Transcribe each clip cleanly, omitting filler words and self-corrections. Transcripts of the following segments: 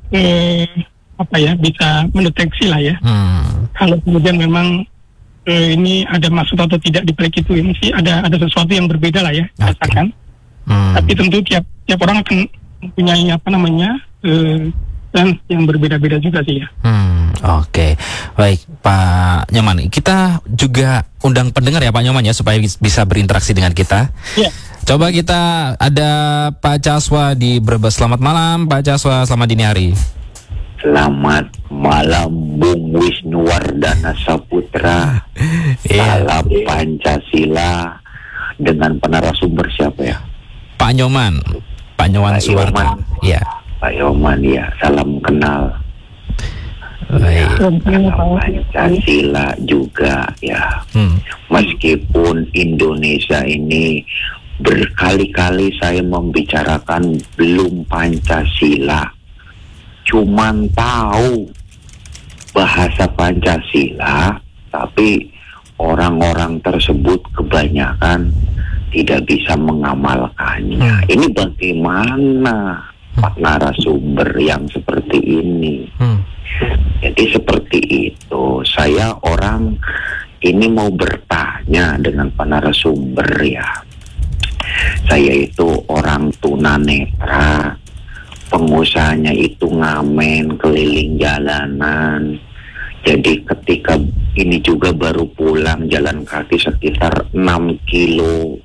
eh, bisa mendeteksi lah ya. Kalau kemudian memang ini ada maksud atau tidak di balik itu, mesti ada sesuatu yang berbeda lah ya, rasakan. Tapi tentu tiap orang akan mempunyai dan yang berbeda-beda juga sih ya. Oke. Baik Pak Nyoman, kita juga undang pendengar ya Pak Nyoman ya, supaya bisa berinteraksi dengan kita. Iya. Coba kita ada Pak Caswa di Brebes. Selamat malam Pak Caswa, selamat dini hari. Selamat malam Bung Wisnuwardana Saputra. Salam Pancasila. Dengan penarasumber siapa ya? Pak Nyoman Suwarta. Iya. Pak Yoman ya, salam kenal. Salam Pancasila juga ya. Meskipun Indonesia ini berkali-kali saya membicarakan belum Pancasila, cuman tahu bahasa Pancasila, tapi orang-orang tersebut kebanyakan tidak bisa mengamalkannya. Ini bagaimana Pak narasumber yang seperti ini? Jadi seperti itu, saya orang ini mau bertanya dengan Pak narasumber ya. Saya itu orang tunanetra, pengusahanya itu ngamen keliling jalanan. Jadi ketika ini juga baru pulang jalan kaki sekitar 6 kilo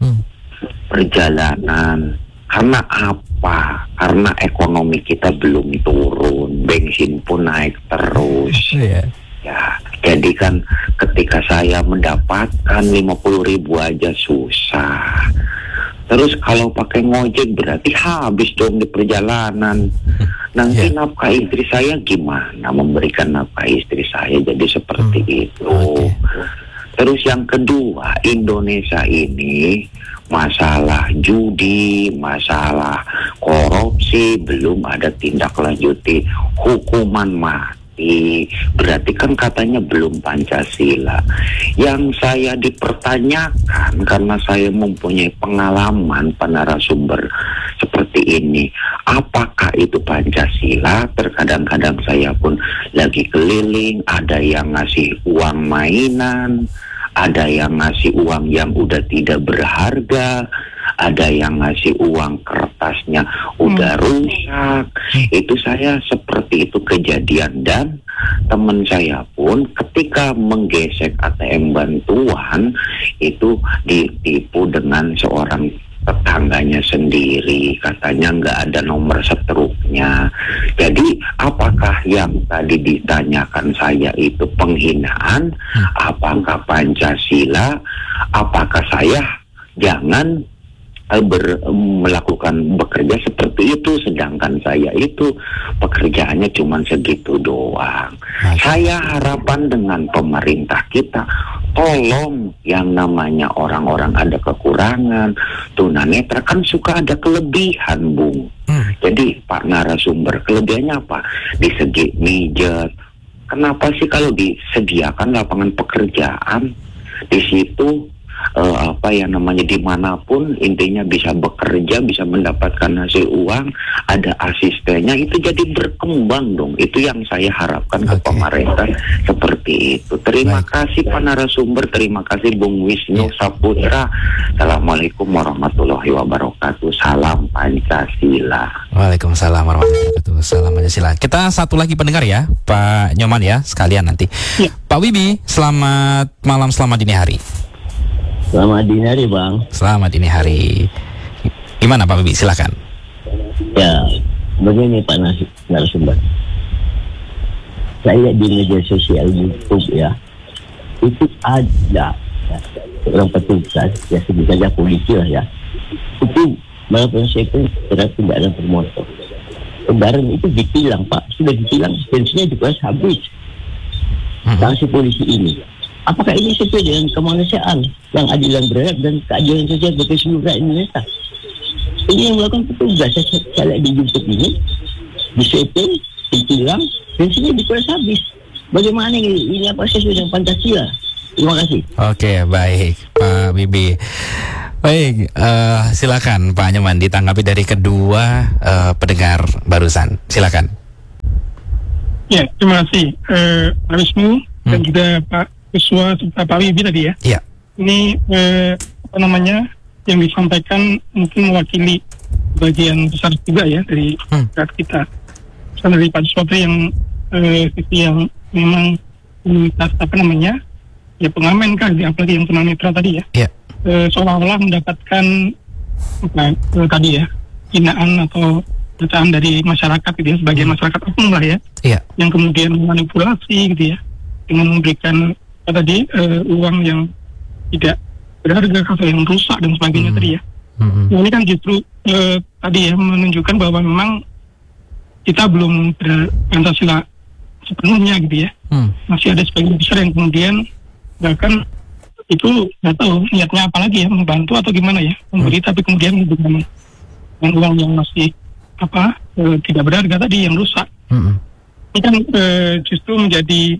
perjalanan. Karena apa? Karena ekonomi kita belum turun, bensin pun naik terus. Ya, jadi kan ketika saya mendapatkan 50.000 aja susah. Terus kalau pakai ngojek berarti habis dong di perjalanan. Nanti nafkah istri saya gimana? Memberikan nafkah istri saya, jadi seperti itu. Terus yang kedua, Indonesia ini masalah judi, masalah korupsi, belum ada tindak lanjuti hukuman mati. Berarti kan katanya belum Pancasila. Yang saya dipertanyakan, karena saya mempunyai pengalaman narasumber seperti ini, apakah itu Pancasila? Terkadang-kadang saya pun lagi keliling, ada yang ngasih uang mainan, ada yang ngasih uang yang udah tidak berharga, ada yang ngasih uang kertasnya udah rusak. Itu saya seperti itu kejadian, dan teman saya pun ketika menggesek ATM bantuan itu ditipu dengan seorang tetangganya sendiri, katanya nggak ada nomor setruknya. Jadi apakah yang tadi ditanyakan saya itu penghinaan? Apakah Pancasila? Apakah saya jangan melakukan bekerja seperti itu, sedangkan saya itu pekerjaannya cuma segitu doang. Saya harapan dengan pemerintah kita, tolong yang namanya orang-orang ada kekurangan, tunanetra kan suka ada kelebihan, Bung. Jadi Pak narasumber, kelebihannya apa? Di segi mijet. Kenapa sih kalau disediakan lapangan pekerjaan di situ, dimanapun intinya bisa bekerja, bisa mendapatkan hasil uang, ada asistennya, itu jadi berkembang dong. Itu yang saya harapkan ke pemerintah seperti itu. Terima kasih Pak narasumber, terima kasih Bung Wisnu Saputra. Assalamualaikum warahmatullahi wabarakatuh. Salam Pancasila. Waalaikumsalam warahmatullahi wabarakatuh. Salam Pancasila. Kita satu lagi pendengar ya, Pak Nyoman ya, sekalian nanti. Pak Wibi, selamat malam, selamat dini hari. Selamat dini hari, Bang. Selamat dini hari. Gimana Pak Bibi? Silakan. Ya, begini Pak narasumber. Saya di media sosial YouTube ya, itu ada orang petugas, ya sebut saja polisi lah ya, itu melakukan second terhadap kendaraan bermotor. Kendaraan itu ditilang Pak, sudah ditilang, bensinnya juga habis. Sanksi polisi ini, apakah ini sesuai dengan kemanusiaan yang adil dan beradab dan keadilan sosial bagi seluruh rakyat Indonesia? Ini yang melakukan petugas. Saya lihat di YouTube ini, disetting, ditilang, bensinnya dikuras habis. Bagaimana ini apa sesuai dengan Pancasila? Terima kasih. Oke, baik Pak Bibi. Baik, silakan Pak Nyoman ditanggapi dari kedua pendengar barusan. Silakan. Ya, terima kasih Pak Wisnu dan juga Pak Kuswa serta Pak Wibi tadi ya. Iya. Ini yang disampaikan mungkin mewakili bagian besar juga ya dari rakyat kita. Misalnya dari Pak Kuswa yang sisi yang memang komunitas ya pengamen kan, apalagi yang tunanetra tadi ya. Iya. Seolah-olah mendapatkan tadi ya hinaan atau bacaan dari masyarakat gitu ya, sebagai masyarakat umum lah ya, yang kemudian memanipulasi gitu ya, dengan memberikan tadi uang yang tidak berharga atau yang rusak dan sebagainya tadi ya. Nah, ini kan justru tadi ya menunjukkan bahwa memang kita belum Pancasila sepenuhnya gitu ya. Masih ada sebagian besar yang kemudian bahkan itu nggak tahu niatnya apa lagi ya, membantu atau gimana ya, memberi tapi kemudian dengan uang yang masih tidak berharga tadi yang rusak. Ini kan justru menjadi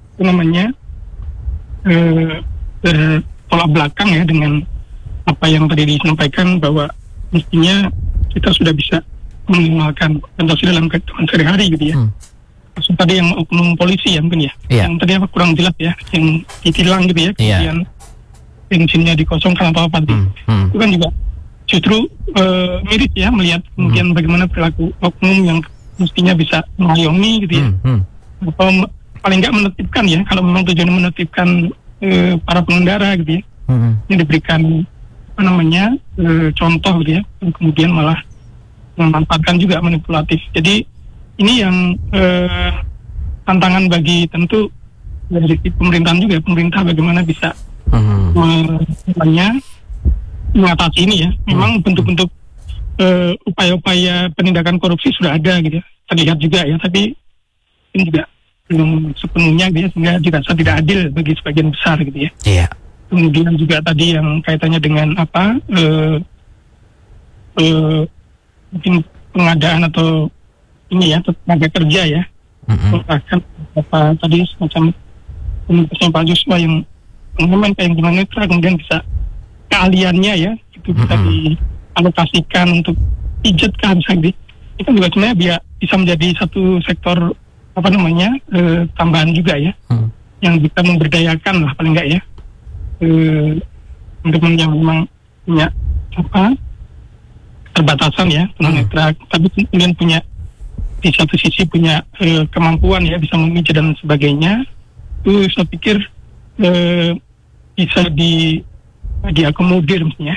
tolak belakang ya dengan apa yang tadi disampaikan bahwa mestinya kita sudah bisa menggunakan Pancasila dalam kehidupan sehari-hari gitu ya. Maksud tadi yang oknum polisi ya mungkin ya, yang tadi kurang jelas ya, yang ditilang gitu ya, kemudian bensinnya dikosongkan atau apa tadi. Itu kan juga justru mirip ya melihat kemudian bagaimana perilaku oknum yang mestinya bisa mengayomi gitu ya, atau paling nggak menetipkan ya, kalau memang tujuannya menetipkan para pengendara gitu ya, yang diberikan contoh gitu ya, dan kemudian malah memanfaatkan juga manipulatif. Jadi ini yang tantangan bagi tentu dari pemerintahan juga, pemerintah bagaimana bisa mengatasi ini ya. Memang bentuk-bentuk upaya-upaya penindakan korupsi sudah ada gitu ya, terlihat juga ya, tapi ini juga belum sepenuhnya gitu ya, sehingga dirasa tidak adil bagi sebagian besar gitu ya. Kemudian juga tadi yang kaitannya dengan mungkin pengadaan atau ini ya, tenaga kerja ya, bahkan tadi semacam komunitasnya Pak Joshua yang pengamen kayak gimana netra, kemudian bisa keahliannya ya itu bisa dialokasikan untuk pijatkan misalnya, itu juga sebenarnya bisa menjadi satu sektor tambahan juga ya, yang bisa memberdayakan lah paling enggak ya, untuk yang memang punya keterbatasan ya tunanetra, tapi kemudian punya di satu sisi punya kemampuan ya, bisa memijat dan sebagainya. Itu saya pikir bisa diakomodir mestinya.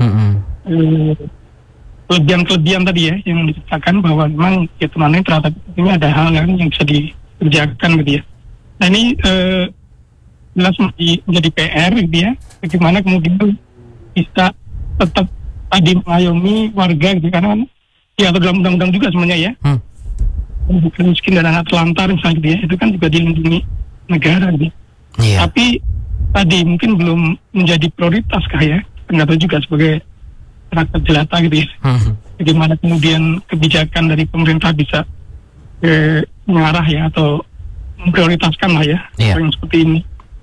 Kelebihan tadi ya yang diciptakan bahwa memang ya tunanetra, tapi tentunya ada hal yang bisa dikerjakan gitu ya. Nah ini jelas menjadi PR gitu ya, bagaimana kemudian bisa tetap tadi mengayomi warga gitu, karena ya atau dalam undang-undang juga sebenarnya ya, bukan miskin dan anak telantar misalnya gitu ya, itu kan juga dilindungi negara gitu. Tapi tadi mungkin belum menjadi prioritas kah ya, nggak tahu juga sebagai rakyat jelata gitu ya. Bagaimana kemudian kebijakan dari pemerintah bisa mengarah ya, atau memprioritaskan lah ya yang seperti ini.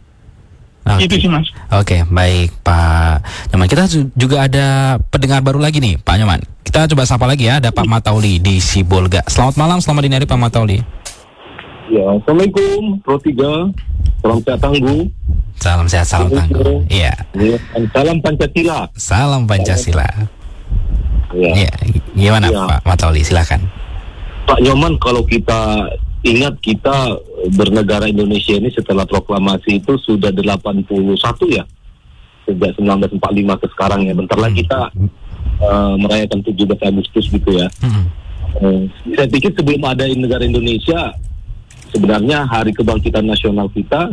Itu sih Mas. Oke, baik Pak Nyoman. Kita juga ada pendengar baru lagi nih Pak Nyoman. Kita coba sapa lagi ya, ada Pak Matauli di Sibolga. Selamat malam, selamat dini hari Pak Matauli. Ya, Assalamualaikum Pro 3. Salam sehat tangguh. Salam sehat, salam tangguh. Iya. Salam Pancasila. Salam Pancasila. Iya. Gimana Pak Matauli, silakan. Pak Nyoman, kalau kita ingat, kita bernegara Indonesia ini setelah proklamasi itu sudah 81 ya, sejak 1945 ke sekarang ya. Bentar lagi kita merayakan 17 Agustus gitu ya. Saya pikir sebelum ada negara Indonesia, sebenarnya Hari Kebangkitan Nasional kita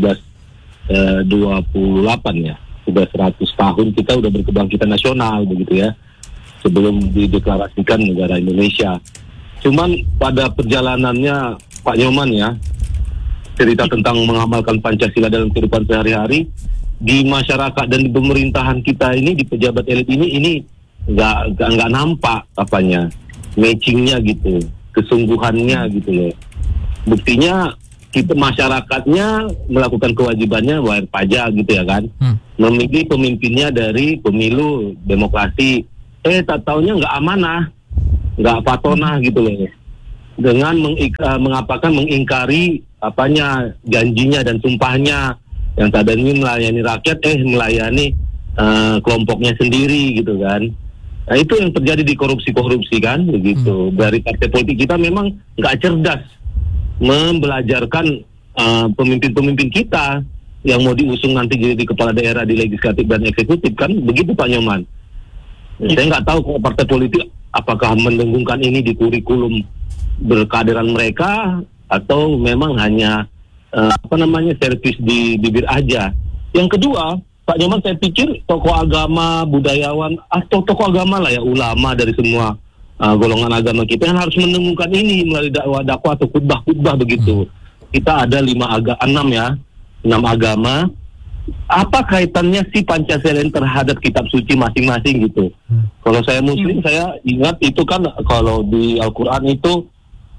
1928 ya, sudah 100 tahun kita udah berkebangkitan nasional begitu ya, sebelum dideklarasikan negara Indonesia. Cuman pada perjalanannya Pak Nyoman ya, cerita tentang mengamalkan Pancasila dalam kehidupan sehari-hari di masyarakat dan di pemerintahan kita ini, di pejabat elit ini nggak nampak apanya matchingnya gitu, kesungguhannya gitu loh. Buktinya kita masyarakatnya melakukan kewajibannya bayar pajak gitu ya kan, memilih pemimpinnya dari pemilu demokrasi, tak taunya nggak amanah, nggak patonah gitu loh. dengan mengingkari janjinya dan sumpahnya yang tadinya melayani rakyat melayani kelompoknya sendiri gitu kan. Nah itu yang terjadi di korupsi kan begitu. Dari partai politik kita memang nggak cerdas membelajarkan pemimpin-pemimpin kita yang mau diusung nanti jadi kepala daerah di legislatif dan eksekutif kan begitu Pak Nyoman. Saya nggak tahu kalau partai politik apakah mendengungkan ini di kurikulum berkaderan mereka atau memang hanya servis di bibir aja. Yang kedua, Pak Nyoman, saya pikir tokoh agama, budayawan atau tokoh agama lah ya, ulama dari semua golongan agama kita yang harus mendengungkan ini melalui dakwah atau khutbah begitu. Kita ada 6 agama. Apa kaitannya si Pancasila terhadap kitab suci masing-masing gitu? Kalau saya Muslim, saya ingat itu kan kalau di Al-Quran itu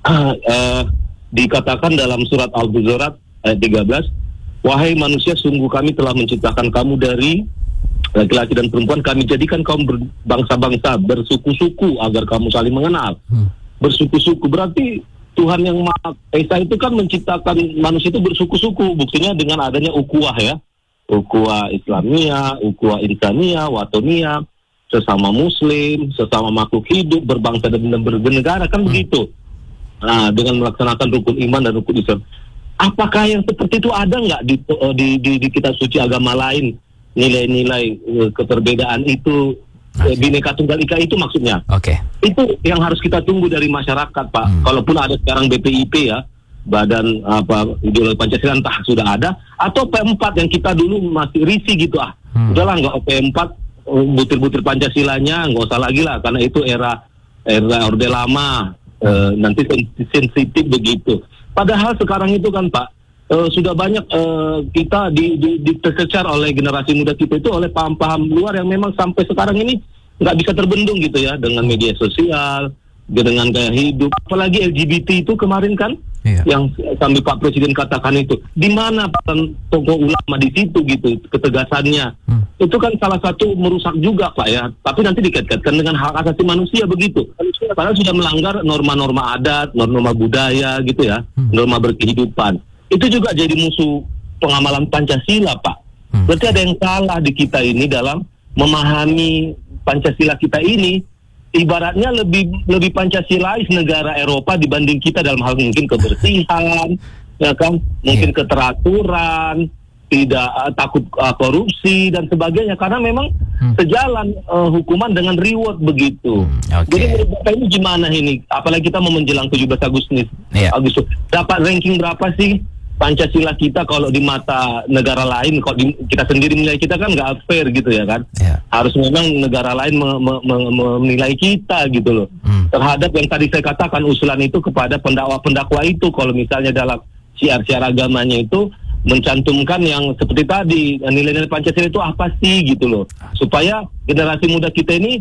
dikatakan dalam surat Al-Hujurat ayat 13, wahai manusia, sungguh kami telah menciptakan kamu dari laki-laki dan perempuan, kami jadikan kaum berbangsa-bangsa, bersuku-suku agar kamu saling mengenal. Bersuku-suku berarti Tuhan yang Maha Esa itu kan menciptakan manusia itu bersuku-suku. Buktinya dengan adanya ukhuwah ya. Ukhuwah Islamiyah, ukhuwah Insaniyah, Watoniyah, sesama Muslim, sesama makhluk hidup, berbangsa dan bernegara kan begitu. Nah, dengan melaksanakan rukun iman dan rukun Islam. Apakah yang seperti itu ada nggak di kitab suci agama lain? Nilai-nilai keterbedaan itu, Bhinneka Tunggal Ika itu maksudnya. Itu yang harus kita tunggu dari masyarakat, Pak. Kalaupun ada sekarang BPIP ya, Badan Ideologi Pancasila, entah sudah ada atau P4 yang kita dulu masih risih gitu udahlah nggak P4 butir-butir Pancasilanya nggak usah lagi lah karena itu era Orde Lama, nanti sensitif begitu. Padahal sekarang itu kan Pak sudah banyak kita tercecar oleh generasi muda kita itu oleh paham-paham luar yang memang sampai sekarang ini nggak bisa terbendung gitu ya, dengan media sosial, dengan gaya hidup, apalagi LGBT itu kemarin kan yang sambil Pak Presiden katakan itu, di mana peran tokoh ulama di situ gitu, ketegasannya itu kan salah satu merusak juga Pak ya, tapi nanti dikaitkan dengan hak asasi manusia begitu, padahal sudah melanggar norma-norma adat, norma budaya gitu ya, norma berkehidupan, itu juga jadi musuh pengamalan Pancasila Pak. Berarti ada yang salah di kita ini dalam memahami Pancasila kita ini. Ibaratnya lebih Pancasilais negara Eropa dibanding kita dalam hal mungkin kebersihan, ya kan, mungkin keteraturan, tidak takut korupsi dan sebagainya, karena memang sejalan hukuman dengan reward begitu. Jadi menurut Bapak ini gimana ini? Apalagi kita mau menjelang 17 Agustus. Dapat ranking berapa sih Pancasila kita kalau di mata negara lain? Kalau kita sendiri menilai kita kan nggak fair gitu ya kan? Harus memang negara lain menilai kita gitu loh. Terhadap yang tadi saya katakan usulan itu kepada pendakwa itu, kalau misalnya dalam syiar-syiar agamanya itu mencantumkan yang seperti tadi, nilai-nilai Pancasila itu apa sih gitu loh, supaya generasi muda kita ini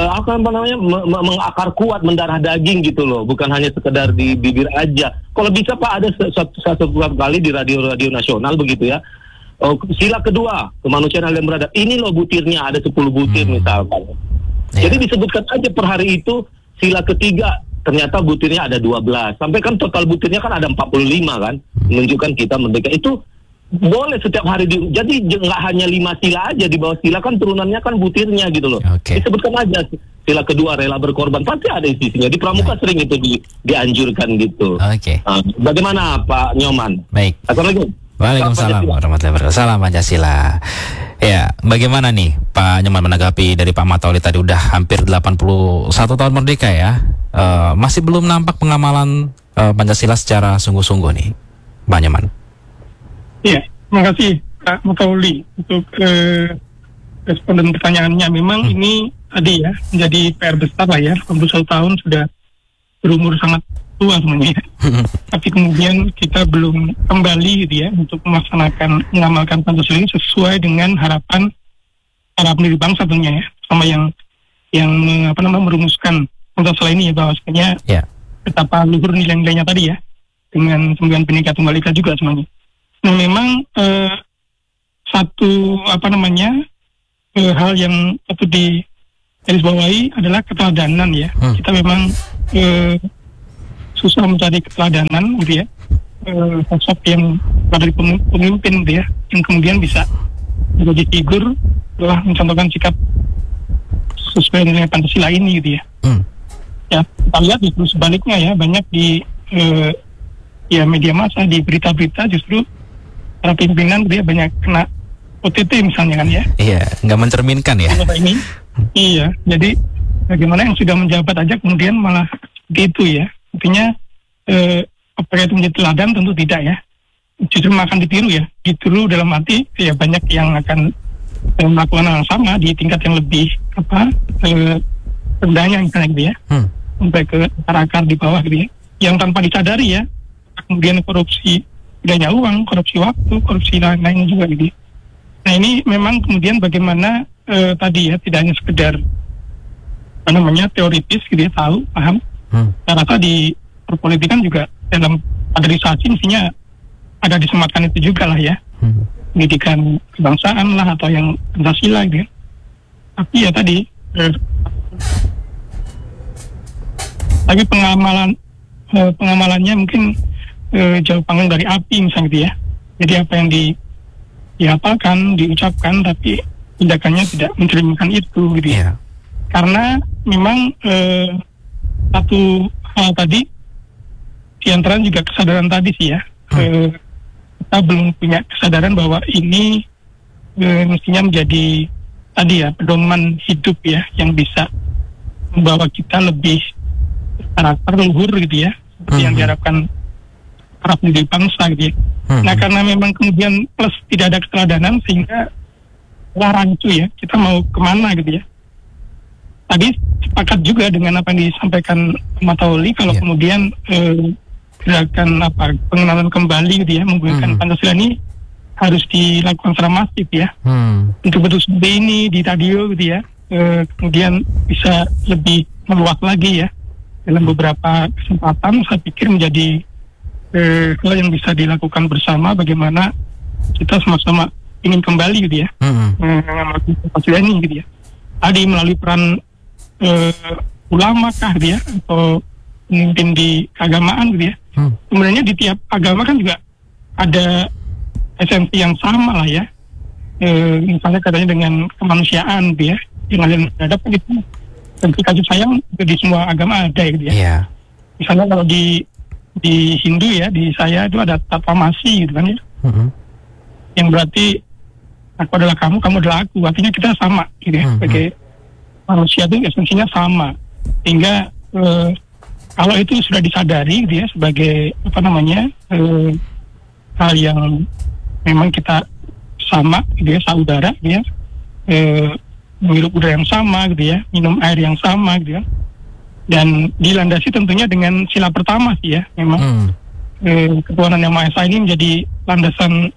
mengakar kuat, mendarah daging gitu loh, bukan hanya sekedar di bibir aja. Kalau bisa Pak ada satu kali di radio nasional begitu ya, sila kedua kemanusiaan yang beradab, ini loh butirnya ada 10 butir misalkan. Jadi disebutkan aja per hari itu, sila ketiga ternyata butirnya ada 12, sampai kan total butirnya kan ada 45 kan, menunjukkan kita merdeka. Itu boleh setiap hari jadi nggak hanya 5 sila aja, di bawah sila kan turunannya kan butirnya gitu loh. Disebutkan aja sila kedua rela berkorban, pasti ada isinya. Di pramuka sering itu dianjurkan gitu. Bagaimana Pak Nyoman? Baik. Assalamualaikum. Waalaikumsalam warahmatullahi wabarakatuh. Salam Pancasila. Ya, bagaimana nih Pak Nyoman menanggapi dari Pak Matauli tadi, udah hampir 81 tahun merdeka ya, masih belum nampak pengamalan Pancasila secara sungguh-sungguh nih, Pak Nyoman. Iya, terima kasih Pak Matauli untuk responden pertanyaannya. Memang ini tadi ya menjadi PR besar lah ya, 81 tahun sudah berumur sangat tua semuanya. Tapi kemudian kita belum kembali gitu ya untuk mengamalkan Pancasila ini sesuai dengan harapan para pendiri bangsa tentunya ya, sama yang merumuskan Pancasila ini ya, bahwasanya betapa luhur nilai-nilainya tadi ya, dengan 9 Bhinneka Tunggal Ika juga semuanya. Nah memang satu hal yang patut digarisbawahi adalah keteladanan ya. Kita memang susah mencari keteladanan gitu ya, sosok yang dari pemimpin gitu ya, yang kemudian bisa menjadi figur telah mencontohkan sikap sesuai dengan Pancasila ini gitu ya. Ya, kita lihat justru sebaliknya ya, banyak di ya media massa, di berita-berita justru para pimpinan dia banyak kena OTT misalnya kan ya. Iya, nggak mencerminkan ya. Ini, iya, jadi bagaimana yang sudah menjabat aja kemudian malah gitu ya. Artinya apakah itu menjadi teladan? Tentu tidak ya. Justru akan ditiru ya. Ditiru dalam arti ya banyak yang akan melakukan hal yang sama di tingkat yang lebih rendahnya misalnya gitu ya. Sampai ke akar-akar di bawah gitu ya. Yang tanpa disadari ya. Kemudian korupsi gaya uang, korupsi waktu, korupsi lain-lain juga gitu. Nah ini memang kemudian bagaimana tadi ya, tidak hanya sekedar apa namanya teoritis gitu ya, tahu, paham. Saya rasa di perpolitikan juga dalam kaderisasi mestinya ada disematkan itu juga lah ya. Pendidikan kebangsaan lah atau yang Pancasila gitu ya. Tapi ya tadi tapi pengamalannya mungkin jauh panggang dari api misalnya gitu ya. Jadi apa yang dihafalkan, diucapkan, tapi tindakannya tidak mencerminkan itu gitu ya. Karena memang satu hal tadi diantara juga kesadaran tadi sih ya. Kita belum punya kesadaran bahwa ini mestinya menjadi tadi ya pedoman hidup ya, yang bisa membawa kita lebih karakter luhur gitu ya, seperti yang diharapkan para pendiri bangsa gitu ya. Nah karena memang kemudian plus tidak ada keteladanan sehingga rancu ya, kita mau kemana gitu ya. Tadi sepakat juga dengan apa yang disampaikan Matauli kalau kemudian gerakan pengenalan kembali gitu ya, menggunakan Pancasila ini harus dilakukan secara masif ya. Untuk betul seperti ini di radio gitu ya, kemudian bisa lebih meluas lagi ya dalam beberapa kesempatan. Saya pikir menjadi hal yang bisa dilakukan bersama, bagaimana kita sama-sama ingin kembali gitu ya, mengamalkan Pancasila ini gitu ya. Tadi melalui peran ulama kah gitu ya, atau pemimpin di keagamaan gitu ya. Sebenarnya di tiap agama kan juga ada esensi yang sama lah ya. Misalnya katanya dengan kemanusiaan gitu ya, yang ada itu tentu kasih sayang di semua agama ada gitu ya. Misalnya kalau di Hindu ya, di saya itu ada tatwamasi gitu kan ya, yang berarti aku adalah kamu, kamu adalah aku. Artinya kita sama gitu ya, sebagai manusia itu esensinya sama. Sehingga kalau itu sudah disadari gitu ya, sebagai apa namanya hal yang memang kita sama gitu ya, saudara gitu ya, menghirup udara yang sama gitu ya, minum air yang sama gitu ya, dan dilandasi tentunya dengan sila pertama sih ya, memang ketuhanan yang Maha Esa ini menjadi landasan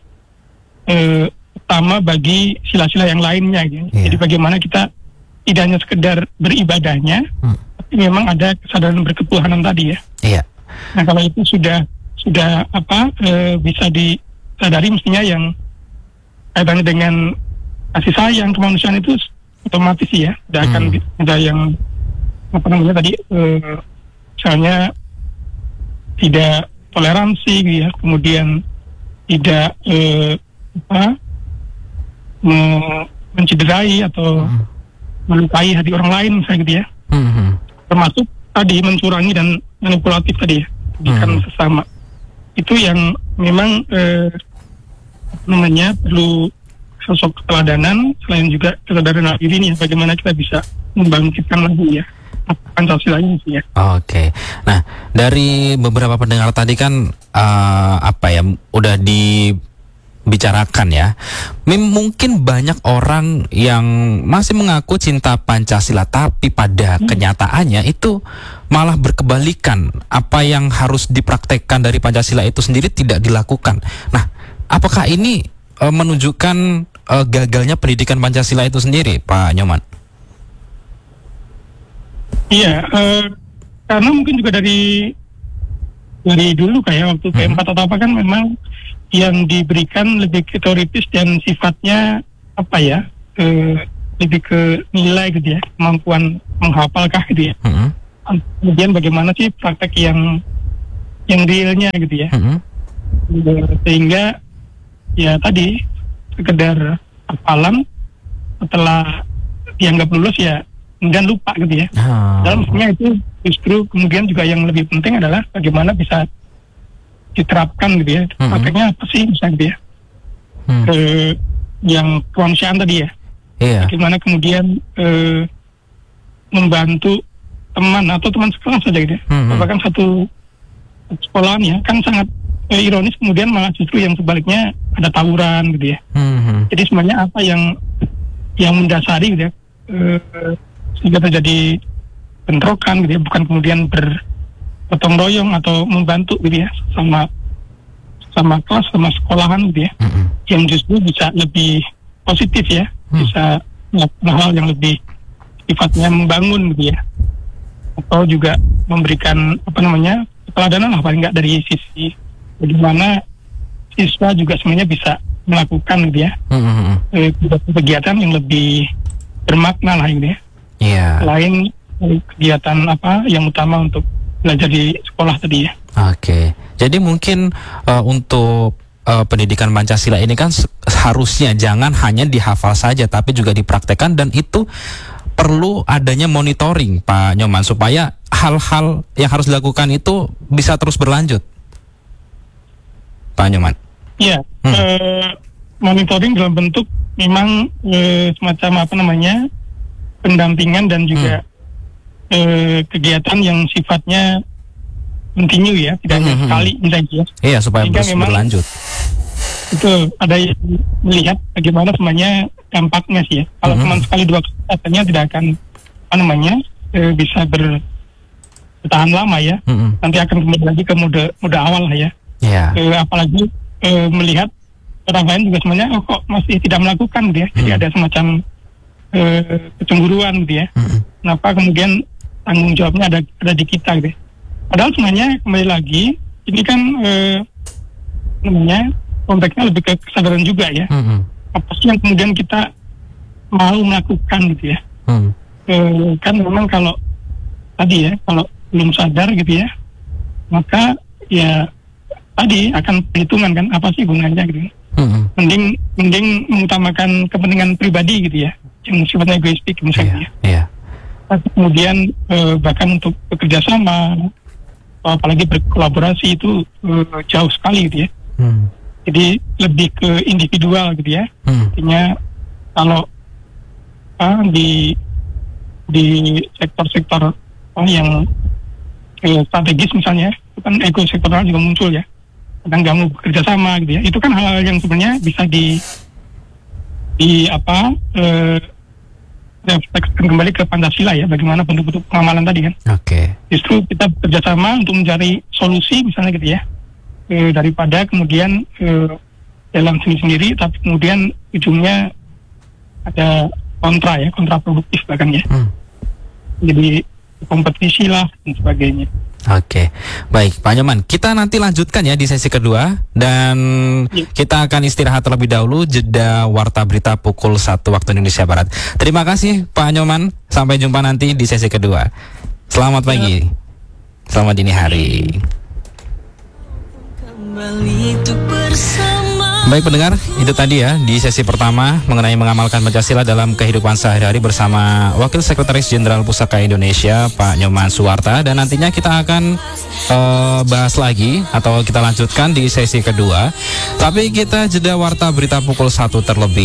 utama bagi sila-sila yang lainnya gitu. Jadi bagaimana kita tidak hanya sekedar beribadahnya, tapi memang ada kesadaran berketuhanan tadi ya. Nah kalau itu sudah bisa disadari, mestinya yang kaitannya dengan kasih sayang kemanusiaan itu otomatis ya, tidak akan ada yang apa namanya tadi misalnya tidak toleransi gitu ya, kemudian tidak mencederai atau melukai hati orang lain misalnya gitu ya. Termasuk tadi mencurangi dan manipulatif tadi ya, bukan sesama. Itu yang memang perlu sosok keteladanan, selain juga keteladanan diri ini, bagaimana kita bisa membangkitkan lagi ya Pancasila ini sih ya. Oke. Nah, dari beberapa pendengar tadi kan udah dibicarakan ya. Mungkin banyak orang yang masih mengaku cinta Pancasila, tapi pada kenyataannya itu malah berkebalikan. Apa yang harus dipraktekkan dari Pancasila itu sendiri tidak dilakukan. Nah, apakah ini menunjukkan gagalnya pendidikan Pancasila itu sendiri, Pak Nyoman? Iya, karena mungkin juga dari dulu kayak waktu P4 atau apa kan memang yang diberikan lebih ke teoritis dan sifatnya lebih ke nilai gitu ya, kemampuan menghafalkah gitu ya. Kemudian bagaimana sih praktek yang yang realnya gitu ya. Sehingga ya tadi sekedar hafalan setelah dianggap lulus ya kemudian lupa gitu ya. Dalam maksudnya itu justru kemudian juga yang lebih penting adalah bagaimana bisa diterapkan gitu ya. Pakainya apa sih misalnya gitu ya. Yang kemanusiaan tadi ya. Bagaimana kemudian membantu teman atau teman sekelas saja gitu ya. Bahkan satu sekolahan ya kan sangat ironis kemudian malah justru yang sebaliknya ada tawuran gitu ya. Jadi sebenarnya apa yang mendasari gitu ya sehingga terjadi bentrokan gitu ya, bukan kemudian bergotong royong atau membantu gitu ya sama kelas, sama sekolahan gitu ya, yang justru bisa lebih positif ya, bisa melakukan hal yang lebih sifatnya membangun gitu ya, atau juga memberikan keteladanan lah paling nggak dari sisi bagaimana siswa juga sebenarnya bisa melakukan gitu ya kegiatan yang lebih bermakna lah gitu ya. Selain kegiatan yang utama untuk belajar di sekolah tadi ya. Oke. Jadi mungkin untuk pendidikan Pancasila ini kan harusnya jangan hanya dihafal saja tapi juga dipraktekkan, dan itu perlu adanya monitoring Pak Nyoman supaya hal-hal yang harus dilakukan itu bisa terus berlanjut. Pak Nyoman. Iya, monitoring dalam bentuk memang semacam pendampingan dan juga kegiatan yang sifatnya continue ya, tidak hanya sekali misalnya. Iya, supaya terus berlanjut. Itu ada yang melihat bagaimana sebenarnya dampaknya sih ya. Kalau cuma sekali dua kali katanya tidak akan bisa bertahan lama ya. Nanti akan kembali lagi ke mode awal lah ya. Apalagi melihat orang lain juga sebenarnya kok masih tidak melakukan gitu ya. Jadi ada semacam kecemburuan gitu ya. Kenapa kemudian tanggung jawabnya ada di kita gitu ya. Padahal sebenarnya kembali lagi ini kan konteksnya lebih ke kesadaran juga ya. Apa sih yang kemudian kita mau melakukan gitu ya. Kan memang kalau tadi ya, kalau belum sadar gitu ya, maka ya tadi akan perhitungan kan apa sih gunanya gitu ya. Mending mengutamakan kepentingan pribadi gitu ya, yang sifatnya egoistik misalnya. Kemudian bahkan untuk bekerja sama, apalagi berkolaborasi itu jauh sekali gitu ya. Jadi lebih ke individual gitu ya. Artinya kalau di sektor-sektor yang strategis misalnya, itu kan ego sektoral juga muncul ya. Kadang nggak mau bekerja sama gitu ya. Itu kan hal-hal yang sebenarnya bisa refleksikan kembali ke Pancasila ya, bagaimana bentuk-bentuk pengamalan tadi kan. Justru kita bekerja sama untuk mencari solusi misalnya gitu ya, daripada kemudian dalam sendiri tapi kemudian ujungnya ada kontraproduktif bahkan ya. Jadi kompetisi lah dan sebagainya. Baik Pak Nyoman, kita nanti lanjutkan ya di sesi kedua, dan kita akan istirahat terlebih dahulu, jeda Warta Berita pukul 1 waktu Indonesia Barat. Terima kasih Pak Nyoman, sampai jumpa nanti di sesi kedua. Selamat pagi, selamat dini hari. Baik pendengar, itu tadi ya di sesi pertama mengenai mengamalkan Pancasila dalam kehidupan sehari-hari bersama Wakil Sekretaris Jenderal Pusaka Indonesia Pak Nyoman Suwarta, dan nantinya kita akan bahas lagi atau kita lanjutkan di sesi kedua. Tapi kita jeda Warta Berita pukul 1 terlebih